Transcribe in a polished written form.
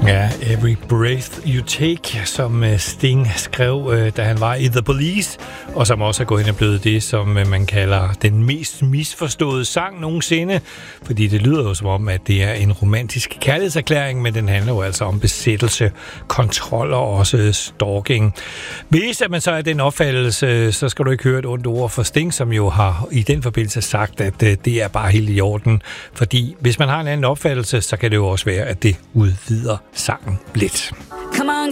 Ja, Every Breath You Take, som Sting skrev, da han var i The Police, og som også er gået ind og blevet det, som man kalder den mest misforståede sang nogensinde, fordi det lyder jo som om, at det er en romantisk kærlighedserklæring, men den handler jo altså om besættelse, kontrol og også stalking. Hvis at man så er den opfattelse, så skal du ikke høre et ondt ord for Sting, som jo har i den forbindelse sagt, at det er bare helt i orden, fordi hvis man har en anden opfattelse, så kan det jo også være, at det udvider sangen lidt. Come on,